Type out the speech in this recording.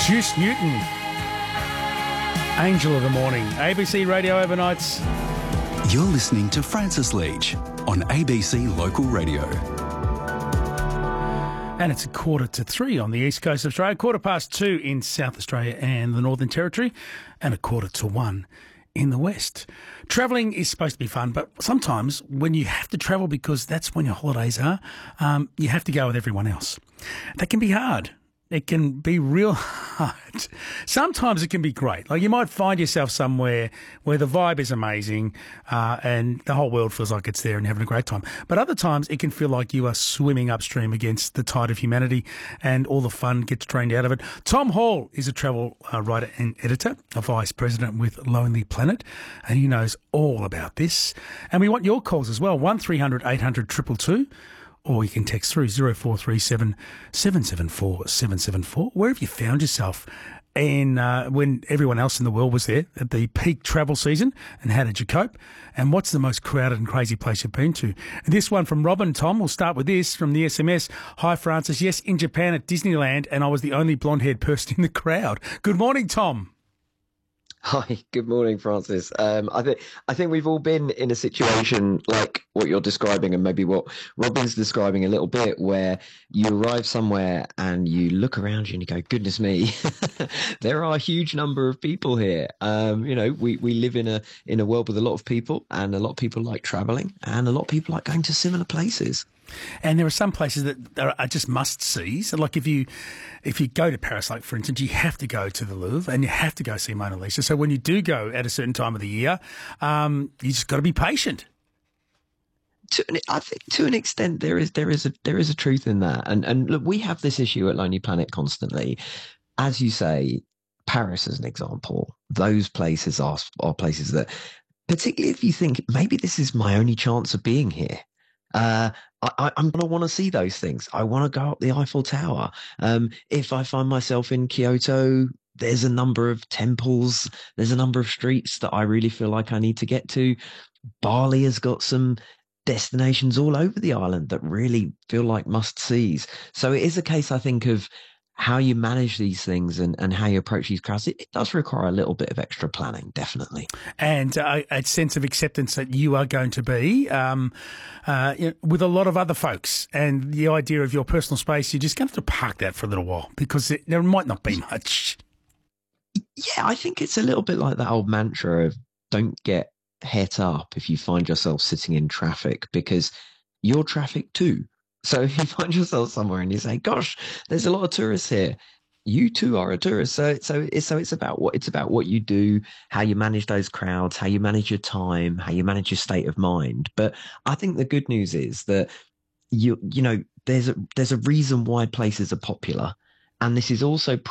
Juice Newton, Angel of the Morning, ABC Radio Overnights. You're listening to Francis Leach on ABC Local Radio. And it's 2:45 on the east coast of Australia, 2:02 in South Australia and the Northern Territory, and 1:45 in the west. Travelling is supposed to be fun, but sometimes when you have to travel because that's when your holidays are, you have to go with everyone else. That can be hard. It can be real hard. Sometimes it can be great. Like you might find yourself somewhere where the vibe is amazing and the whole world feels like it's there and you're having a great time. But other times it can feel like you are swimming upstream against the tide of humanity and all the fun gets drained out of it. Tom Hall is a travel writer and editor, a vice president with Lonely Planet, and he knows all about this. And we want your calls as well, 1300 800 222. Or you can text through 0437 774 774. Where have you found yourself in, when everyone else in the world was there at the peak travel season? And how did you cope? And what's the most crowded and crazy place you've been to? And this one from Robin, Tom, we'll start with this from the SMS. Hi, Francis. Yes, in Japan at Disneyland, and I was the only blonde-haired person in the crowd. Good morning, Tom. Hi, good morning, Francis. I think we've all been in a situation like what you're describing and maybe what Robin's describing a little bit, where you arrive somewhere and you look around you and you go, goodness me, there are a huge number of people here. We live in a world with a lot of people, and a lot of people like traveling, and a lot of people like going to similar places. And there are some places that are just must-sees. Like if you go to Paris, like for instance, you have to go to the Louvre and you have to go see Mona Lisa. So when you do go at a certain time of the year, you just got to be patient. I think to an extent there is a truth in that. And look, we have this issue at Lonely Planet constantly. As you say, Paris as an example, those places are places that, particularly if you think maybe this is my only chance of being here. I'm going to want to see those things. I want to go up the Eiffel Tower. If I find myself in Kyoto, there's a number of temples. There's a number of streets that I really feel like I need to get to. Bali has got some destinations all over the island that really feel like must-sees. So it is a case, I think, of how you manage these things and how you approach these crowds. It does require a little bit of extra planning, definitely. And a sense of acceptance that you are going to be with a lot of other folks. And the idea of your personal space, you're just going to have to park that for a little while because there might not be much. Yeah, I think it's a little bit like that old mantra of don't get het up if you find yourself sitting in traffic, because you're traffic too. So if you find yourself somewhere and you say, gosh, there's a lot of tourists here, you too are a tourist. So it's about what you do, how you manage those crowds, how you manage your time, how you manage your state of mind. But I think the good news is that there's a reason why places are popular. And this is also